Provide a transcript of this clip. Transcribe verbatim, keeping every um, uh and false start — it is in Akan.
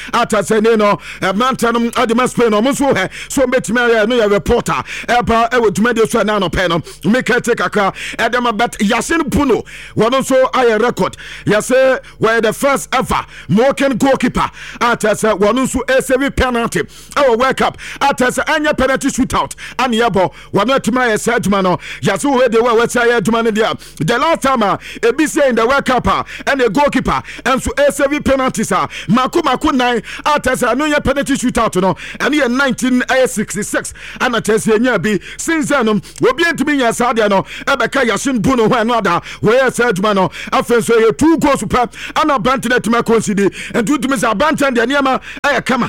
atasene no mantanum adema Spain no so he so betime no ya reporter eba e wetuma de so na no pe no make take akra edema bet Yasin Puno wono so aye record yase were the first ever Moroccan goalkeeper atasa wono so a save penalty our World Cup atasa anya penalty shootout and yabo wono tima ye seduma no yase we de we say aduma no dia the last time e be say in the World Cup and a goalkeeper and so a save penalties ah mako mako nine atasa no ye penalty shootout no and ye nineteen sixty-six and atasa nya bi since then obi entimi nya sadia no ebeka Yasin Puno when no da we say aduma no afen so ye two goals per and a banter to my consider and two to miss a banter and the niama I come